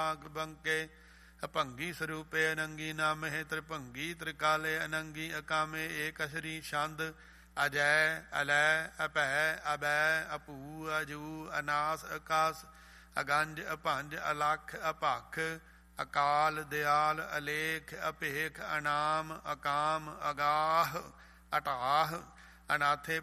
ਦਿਮਾਗ ਬੰਕੇ। ਅਭੰਗੀ ਸਰੂਪੇ ਅਨੰਗੀ ਨਾਮਹਿ ਤ੍ਰਿਭੰਗੀ ਤ੍ਰਿਕਾਲੇ ਅਨੰਗੀ ਅਕਾਮੇ ਏਕਸਰੀ ਛੰਦ। ਅਜੈ ਅਲੈ ਅਭੈ ਅਬੈ ਅਭੂ ਅਜੂ ਅਨਾਸ ਅਕਾਸ ਅਗੰਜ ਅਭੰਜ ਅਲਖ ਅਭਖ ਅਕਾਲ ਦਿਆਲ ਅਲੇਖ ਅਭੇਖ ਅਨਾਮ ਅਕਾਮ ਅਗਾਹ ਅਟਾਹ। ਅਨਾਥੇ